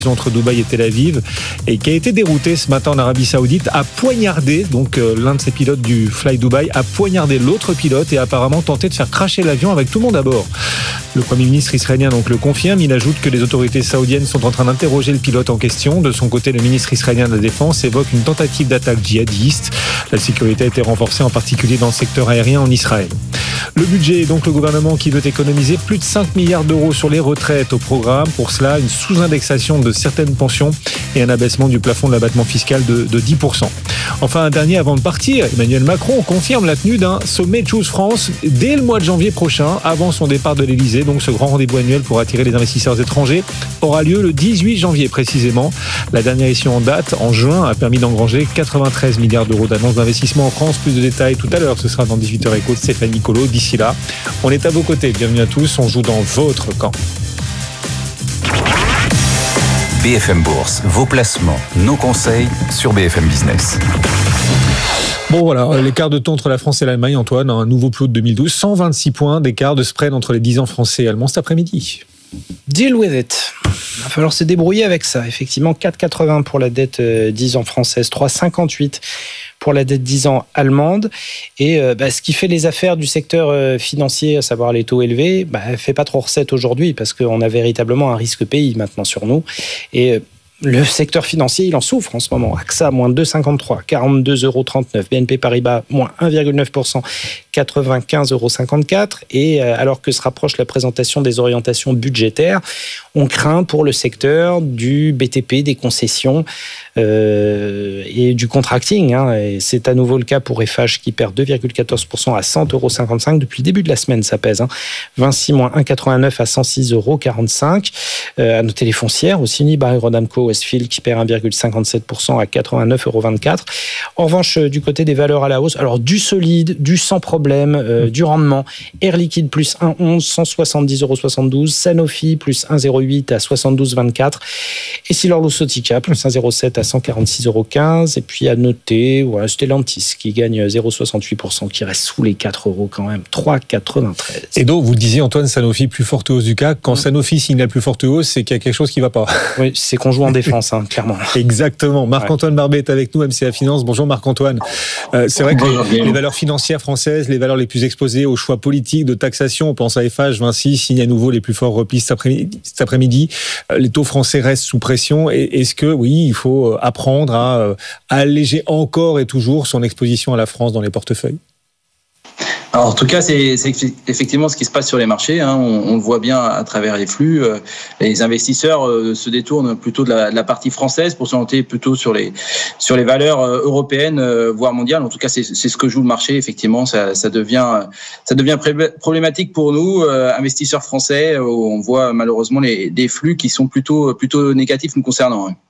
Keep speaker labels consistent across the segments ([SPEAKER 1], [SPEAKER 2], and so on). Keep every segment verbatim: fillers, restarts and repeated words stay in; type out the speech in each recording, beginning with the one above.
[SPEAKER 1] entre Dubaï et Tel Aviv et qui a été dérouté ce matin en Arabie Saoudite, a poignardé, donc euh, l'un de ses pilotes du Fly Dubai a poignardé l'autre pilote et a apparemment tenté de faire cracher l'avion avec tout le monde à bord. Le Premier ministre israélien donc le confirme, il ajoute que les autorités saoudiennes sont en train d'interroger le pilote en question. De son côté, le ministre israélien de la Défense évoque une tentative d'attaque djihadiste. La sécurité a été renforcée en particulier dans le secteur aérien en Israël. Le budget, donc le gouvernement qui veut économiser plus de cinq milliards d'euros sur les retraites au programme. Pour cela, une sous-indexation de certaines pensions et un abaissement du plafond de l'abattement fiscal de, de dix pour cent. Enfin, un dernier avant de partir, Emmanuel Macron confirme la tenue d'un sommet Choose France dès le mois de janvier prochain, avant son départ de l'Elysée. Donc ce grand rendez-vous annuel pour attirer les investisseurs étrangers aura lieu le dix-huit janvier précisément. La dernière édition en date, en juin, a permis d'engranger quatre-vingt-treize milliards d'euros d'annonces d'investissement en France. Plus de détails tout à l'heure, ce sera dans dix-huit heures éco de Stéphane Nicolo. D'ici là, on est à vos côtés. Bienvenue à tous, on joue dans votre camp.
[SPEAKER 2] B F M Bourse, vos placements, nos conseils sur B F M Business.
[SPEAKER 1] Bon voilà, l'écart de taux entre la France et l'Allemagne, Antoine, un nouveau plus haut de deux mille douze, cent vingt-six points d'écart de spread entre les dix ans français et allemands cet après-midi.
[SPEAKER 3] Deal with it. Il va falloir se débrouiller avec ça. Effectivement, quatre virgule quatre-vingts pour la dette dix ans française, trois virgule cinquante-huit pour la dette dix ans allemande. Et euh, bah, ce qui fait les affaires du secteur euh, financier, à savoir les taux élevés, bah, ne fait pas trop recette aujourd'hui parce qu'on a véritablement un risque pays maintenant sur nous. Et euh, le secteur financier, il en souffre en ce moment. A X A, moins deux virgule cinquante-trois, quarante-deux euros trente-neuf. B N P Paribas, moins un virgule neuf pour cent, quatre-vingt-quinze euros cinquante-quatre. Et euh, alors que se rapproche la présentation des orientations budgétaires, on craint pour le secteur du B T P, des concessions euh, et du contracting. Hein. Et c'est à nouveau le cas pour F H qui perd deux virgule quatorze pour cent à cent euros cinquante-cinq. Depuis le début de la semaine, ça pèse. Hein. Vinci, moins un virgule quatre-vingt-neuf à cent six euros quarante-cinq. Euh, à noter les foncières aussi, Unibail, Rodamco, Westfield qui perd un virgule cinquante-sept pour cent à quatre-vingt-neuf euros vingt-quatre. En revanche, du côté des valeurs à la hausse, alors du solide, du sans problème, euh, du rendement. Air Liquide plus un virgule onze, cent soixante-dix euros soixante-douze. Sanofi plus un virgule zéro huit à soixante-douze virgule vingt-quatre. Et Silor-Luxottica plus un virgule zéro sept à cent quarante-six euros quinze. Et puis à noter, voilà, Stellantis qui gagne zéro virgule soixante-huit pour cent, qui reste sous les quatre euros quand même, trois virgule quatre-vingt-treize.
[SPEAKER 1] Et donc, vous disiez, Antoine, Sanofi, plus forte hausse du C A C. Quand mmh. Sanofi signe la plus forte hausse, c'est qu'il y a quelque chose qui ne va pas.
[SPEAKER 3] Oui, c'est qu'on joue en défense, hein, clairement.
[SPEAKER 1] Exactement. Marc-Antoine ouais. Barbet est avec nous, M C A Finance. Bonjour Marc-Antoine. Euh, c'est vrai que les, les valeurs financières françaises, les valeurs les plus exposées aux choix politiques de taxation, on pense à F H, Vinci, signe à nouveau les plus forts replis cet après-midi. Cet après-midi. Les taux français restent sous pression. Et est-ce que, oui, il faut apprendre à, à alléger encore et toujours son exposition à la France dans les portefeuilles?
[SPEAKER 4] Alors, en tout cas, c'est, c'est effectivement ce qui se passe sur les marchés. Hein. On, on le voit bien à travers les flux. Les investisseurs se détournent plutôt de la, de la partie française pour s'orienter plutôt sur les sur les valeurs européennes, voire mondiales. En tout cas, c'est, c'est ce que joue le marché. Effectivement, ça, ça devient ça devient problématique pour nous, euh, investisseurs français. Où on voit malheureusement les, des flux qui sont plutôt plutôt négatifs nous concernant. Hein.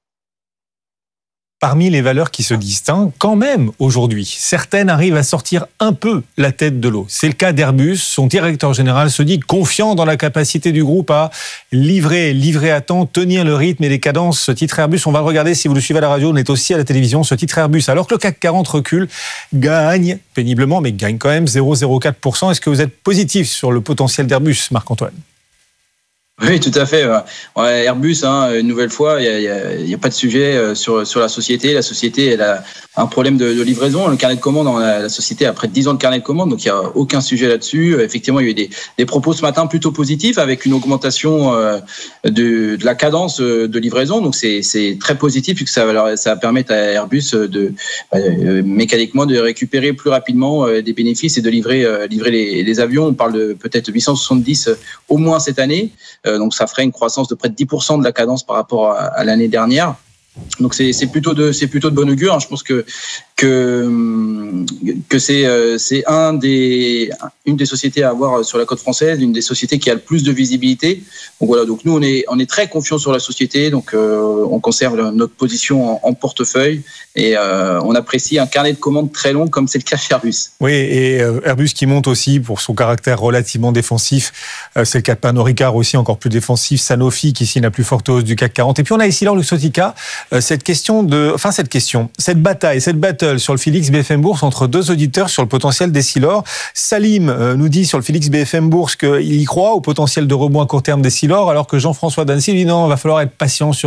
[SPEAKER 1] Parmi les valeurs qui se distinguent, quand même, aujourd'hui, certaines arrivent à sortir un peu la tête de l'eau. C'est le cas d'Airbus. Son directeur général se dit confiant dans la capacité du groupe à livrer, livrer à temps, tenir le rythme et les cadences. Ce titre Airbus, on va le regarder si vous le suivez à la radio, on est aussi à la télévision. Ce titre Airbus, alors que le C A C quarante recule, gagne péniblement, mais gagne quand même zéro virgule zéro quatre pour cent. Est-ce que vous êtes positif sur le potentiel d'Airbus, Marc-Antoine ?
[SPEAKER 4] Oui, tout à fait. Ouais, Airbus, hein, une nouvelle fois, il n'y a, a, a pas de sujet sur, sur la société. La société, elle a un problème de, de livraison. Le carnet de commande, la, la société a près de dix ans de carnet de commande, donc il n'y a aucun sujet là-dessus. Effectivement, il y a eu des, des propos ce matin plutôt positifs avec une augmentation de, de la cadence de livraison. Donc c'est, c'est très positif puisque ça, ça permet à Airbus de euh, mécaniquement de récupérer plus rapidement des bénéfices et de livrer, livrer les, les avions. On parle de peut-être huit cent soixante-dix au moins cette année. Donc ça ferait une croissance de près de dix pour cent de la cadence par rapport à, à l'année dernière. Donc c'est, c'est plutôt de c'est plutôt de bon augure. Hein. Je pense que que que c'est c'est un des une des sociétés à avoir sur la côte française, une des sociétés qui a le plus de visibilité. Donc voilà, donc nous on est on est très confiants sur la société, donc euh, on conserve notre position en, en portefeuille et euh, on apprécie un carnet de commandes très long comme c'est le cas chez Airbus.
[SPEAKER 1] Oui, et Airbus qui monte aussi pour son caractère relativement défensif, c'est le cas de Pernod Ricard aussi encore plus défensif, Sanofi qui signe la plus forte hausse du C A C quarante et puis on a ici Silor-Luxottica, cette question de enfin cette question, cette bataille, cette battle sur le Félix B F M Bourse entre deux auditeurs sur le potentiel d'Essilor. Salim nous dit sur le Félix B F M Bourse qu'il y croit au potentiel de rebond à court terme d'Essilor, alors que Jean-François Dancy dit non, il va falloir être patient sur